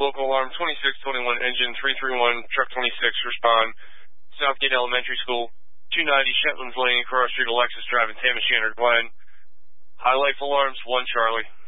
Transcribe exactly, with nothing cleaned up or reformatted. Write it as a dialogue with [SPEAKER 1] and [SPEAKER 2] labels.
[SPEAKER 1] Local alarm twenty-six twenty-one, engine three three one, truck twenty-six, respond. Southgate Elementary School, two ninety Shetlands Lane, Cross Street, Alexis Drive, and Tamashiner, Glen. High life alarms, one Charlie.